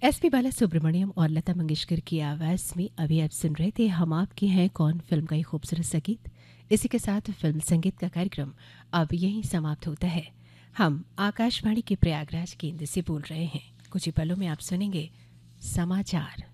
SP Balasubrahmanyam और लता मंगेशकर की आवाज़ में अभी आप सुन रहे थे हम आपके हैं कौन फिल्म का ये खूबसूरत सा गीत। इसी के साथ फिल्म संगीत का कार्यक्रम अब यहीं समाप्त होता है। हम आकाशवाणी के प्रयागराज केंद्र से बोल रहे हैं। कुछ ही पलों में आप सुनेंगे समाचार।